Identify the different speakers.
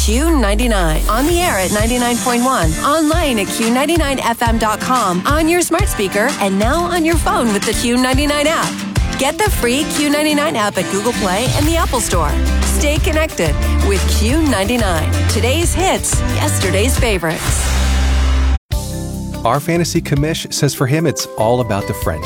Speaker 1: Q99. On the air at 99.1. Online at Q99FM.com. On your smart speaker. And now on your phone with the Q99 app. Get the free Q99 app at Google Play and the Apple Store. Stay connected with Q99. Today's hits, yesterday's favorites.
Speaker 2: Our fantasy commish says for him it's all about the French.